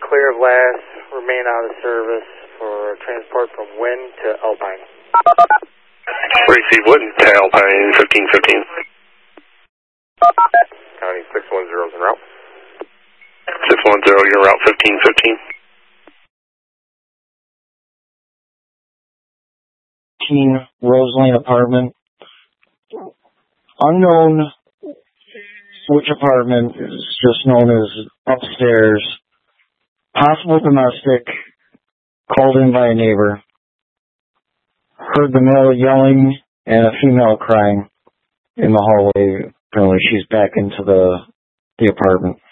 clear of last, remain out of service for transport from Wynn to Alpine. Receive Wynn to Alpine, 1515. County 610 en route. 610, you're route 1515. Rose Lane apartment. Unknown which apartment, is just known as upstairs. Possible domestic, called in by a neighbor. Heard the male yelling and a female crying in the hallway. Apparently she's back into the apartment.